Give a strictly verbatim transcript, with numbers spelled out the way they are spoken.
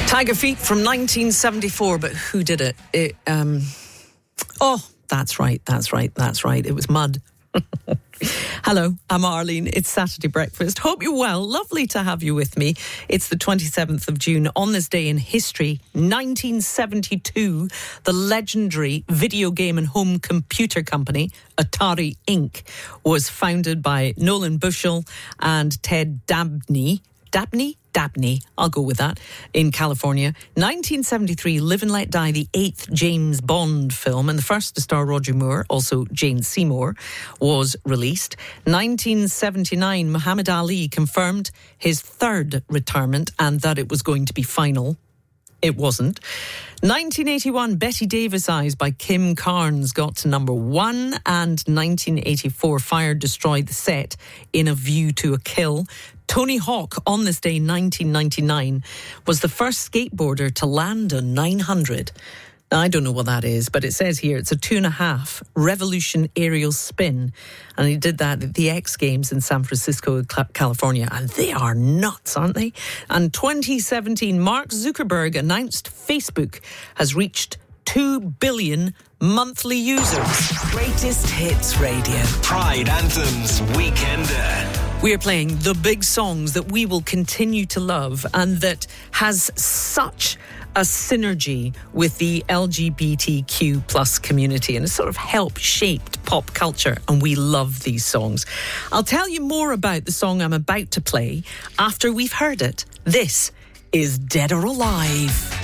Tiger Feet from nineteen seventy-four, but who did it? It um, oh, that's right, that's right, that's right. It was Mud. Hello, I'm Arlene. It's Saturday Breakfast. Hope you're well. Lovely to have you with me. It's the twenty-seventh of June. On this day in history, nineteen seventy-two, the legendary video game and home computer company Atari Incorporated was founded by Nolan Bushnell and Ted Dabney. Dabney? Dabney, I'll go with that, in California. nineteen seventy-three, Live and Let Die, the eighth James Bond film, and the first to star Roger Moore, also Jane Seymour, was released. nineteen seventy-nine, Muhammad Ali confirmed his third retirement and that it was going to be final. It wasn't. nineteen eighty-one, Betty Davis Eyes by Kim Carnes got to number one, and nineteen eighty-four, fire destroyed the set in A View to a Kill. Tony Hawk, on this day, nineteen ninety-nine, was the first skateboarder to land a nine hundred. Now, I don't know what that is, but it says here it's a two and a half revolution aerial spin. And he did that at the X Games in San Francisco, California. And they are nuts, aren't they? And twenty seventeen, Mark Zuckerberg announced Facebook has reached two billion monthly users. Greatest Hits Radio. Pride Anthems Weekender. We are playing the big songs that we will continue to love and that has such a synergy with the L G B T Q plus community and has sort of helped shaped pop culture, and we love these songs. I'll tell you more about the song I'm about to play after we've heard it. This is Dead or Alive.